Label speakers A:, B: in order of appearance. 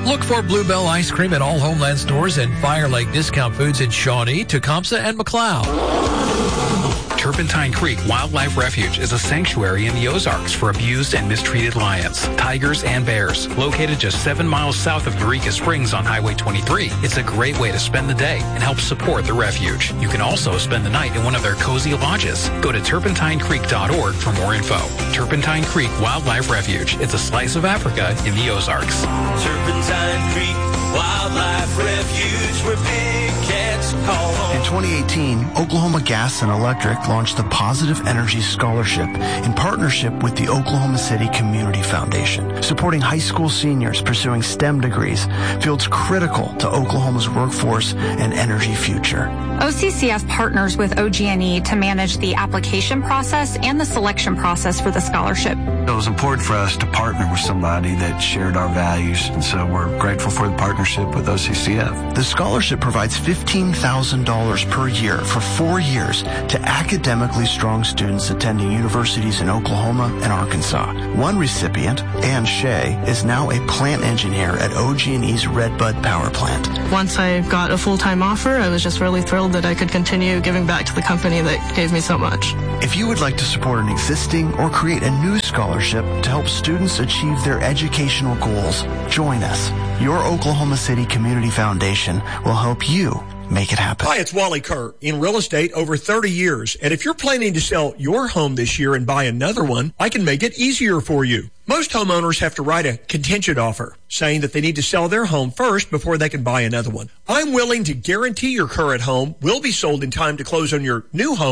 A: Look for Bluebell ice cream at all Homeland stores and Fire Lake Discount Foods in Shawnee, Tecumseh, and McLeod.
B: Turpentine Creek Wildlife Refuge is a sanctuary in the Ozarks for abused and mistreated lions, tigers, and bears. Located just 7 miles south of Eureka Springs on Highway 23, it's a great way to spend the day and help support the refuge. You can also spend the night in one of their cozy lodges. Go to turpentinecreek.org for more info. Turpentine Creek Wildlife Refuge. It's a slice of Africa in the Ozarks.
C: Turpentine Creek Wildlife Refuge, where big cats call home.
D: In 2018, Oklahoma Gas and Electric launched the Positive Energy Scholarship in partnership with the Oklahoma City Community Foundation, supporting high school seniors pursuing STEM degrees, fields critical to Oklahoma's workforce and energy future.
E: OCCF partners with OG&E to manage the application process and the selection process for the scholarship.
F: It was important for us to partner with somebody that shared our values, and so we're grateful for the partnership with OCCF.
D: The scholarship provides $15,000 per year for 4 years to academically strong students attending universities in Oklahoma and Arkansas. One recipient, Ann Shea, is now a plant engineer at OG&E's Redbud Power Plant.
G: Once I got a full-time offer, I was just really thrilled that I could continue giving back to the company that gave me so much.
D: If you would like to support an existing or create a new scholarship to help students achieve their educational goals, join us. Your Oklahoma City Community Foundation will help you make it happen.
H: Hi, it's Wally Kerr. In real estate over 30 years. And if you're planning to sell your home this year and buy another one, I can make it easier for you. Most homeowners have to write a contingent offer saying that they need to sell their home first before they can buy another one. I'm willing to guarantee your current home will be sold in time to close on your new home